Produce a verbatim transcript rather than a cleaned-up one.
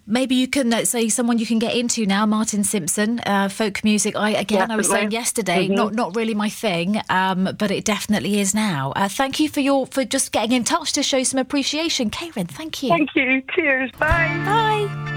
maybe you can uh, say someone you can get into now, Martin Simpson, uh, folk music. I again, Definitely. I was saying yesterday, mm-hmm. not not really my thing, um, but it definitely is now. Uh, thank you for your for just getting in touch to show some appreciation, Karen. Thank you. Thank you. Cheers. Bye. Bye.